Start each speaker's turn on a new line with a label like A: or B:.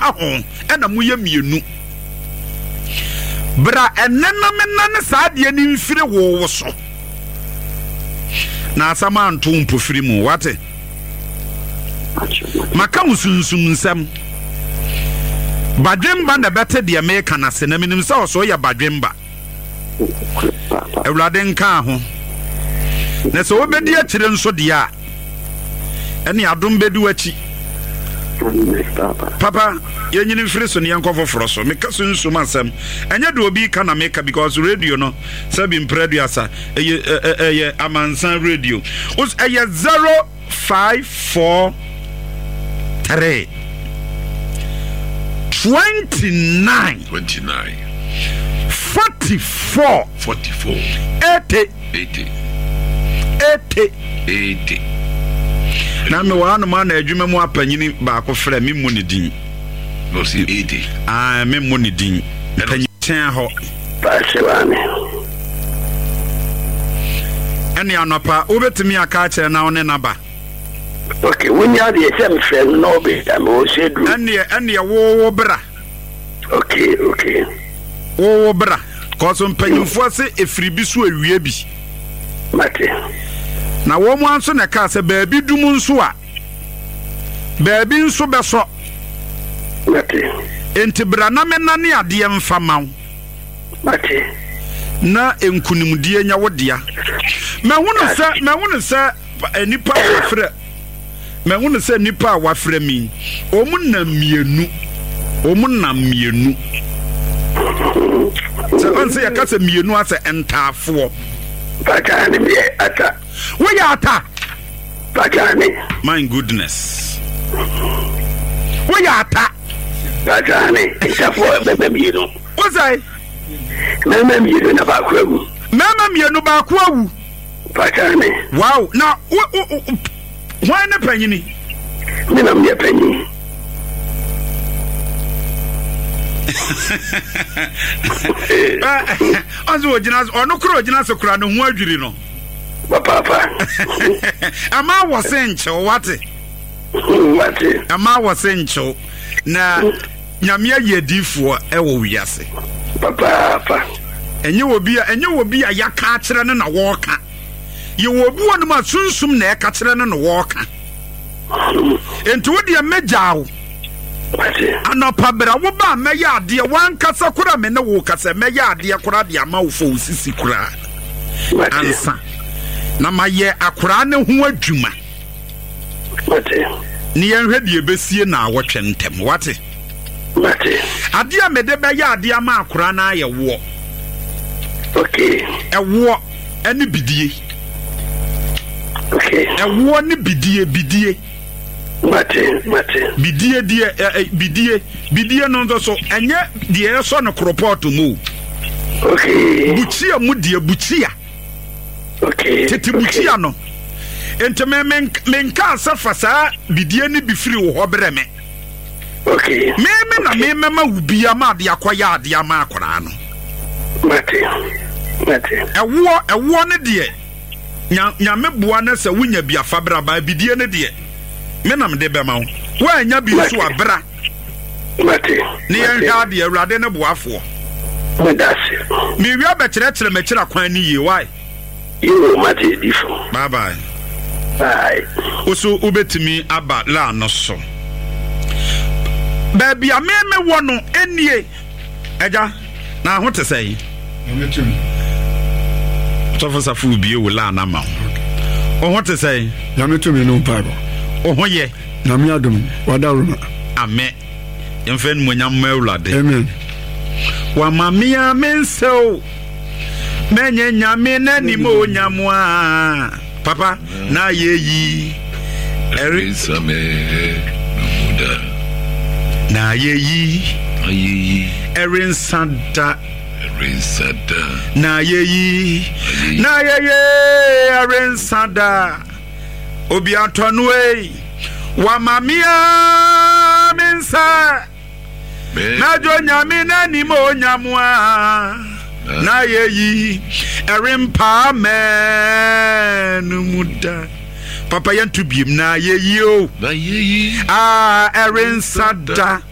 A: ka ho ɛna mo yɛ mienu bra ɛnenam ne saa de ni mfire wo so na asama anto mpofiri mu wate maka usunsum nsam badwemba na bete de meka na se na minim sa so ya badwemba ewlade nka ho na so obedi akire nso de a ene adom bedi wachi papa yenyini mfiri so ne yankofo foro so meka sunsum asem enye de obi ka na meka because radio no sabi mpreduasa eye amansan radio us eye 0543 29 44 80 na me wa no ma na adwuma mu apanyini ba ko frɛ me mu ne din no si 80 me mu ne din panyin ho
B: ba shewani
A: ene anopa obetimi aka kyerɛ na one na ba
B: okay wonya de sem frɛ no be am o shedu
A: ene wo bra
B: okay
A: wo bra cause mpanyimfo se efiri bi so awie bi
B: mate
A: na wo mu anso na ka se baabi dum nso a baabi nso beso
B: mate
A: entibra na menane ade mfa maw
B: mate
A: na enkunimdie nya wodea mehunu se nipa wafre mehunu se nipa wafre mi omunna mienu se onse yakase mienu ase entafo
B: bakani me ata
A: wo ya ata
B: bakani
A: my goodness wo ya ata
B: bakani entafo bebe mienu
A: wo sai
B: mama mienu na bakwawu
A: mama mienu bakwawu
B: bakani
A: wow na why na panyini
B: me na me panyi
A: azu ojina ono kro ojina so kra no ho adwiri no
B: papa
A: ama wosenche wate ama wosenche na nyame ayedifo ewo wiase
B: papa
A: enye obi a yaka akere ne na woka ye obi wonu ma sunsum na eka akere ne no woka enti wo de mejawo anopa bra wo ba meya ade wankasa kura me ne wo kasa meya ade kura de ama wo fo sisi kura ansa na maye akura ne ho adwuma ni yenhwe de besie na awotwe ntem wate ade a mede beya ade ama akura na aye wo
B: okay
A: ewo ene bidie
B: okay
A: ewo ne bidie
B: mate
A: bidie no nzo so enye de so no report mu
B: okay
A: buchia mu de buchia
B: okay
A: tete buchia no enteme menka asafa saa bidie ne bifiri wo hobre me
B: okay
A: me ma ubia ma de akoya ade ama akora no
B: mate
A: ewo ne de nyame boa na se wunya biafa bra ba bidie ne de menam de bema wo anya bi so abra
B: mate
A: ne yɛhwɛ de awurade ne boafo
B: medase
A: mi wi abɛkyerɛkyerɛ mɛkyerɛ kwan ni ye why
B: you mate difo
A: bye oso ubetimi aba la no so baby ameme wo no enie eja na ho te sei
C: ametum
A: so for fu bie wo la na ma o ho te sei
C: ametum no paro
A: o ho ye
C: na me adom wadaruma
A: amen yemfen mo nyam mawlade
C: amen
A: wa mamia menso menye nyame na ni mo nyamwa papa na yeyi
D: erisame muda
A: na yeyi erinsada na yeyi erinsada obi antonwe wa mamia mensa na jo nyame na ni mo nyamwa na yeyi erimpa menu muda papa yantu biem na yeyi o
D: na yeyi
A: erinsada